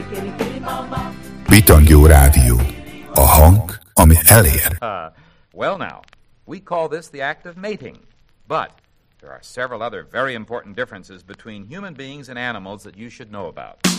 Bitangyó Rádió. A hang, ami elér. Well now, we call this the act of mating. But there are several other very important differences between human beings and animals that you should know about.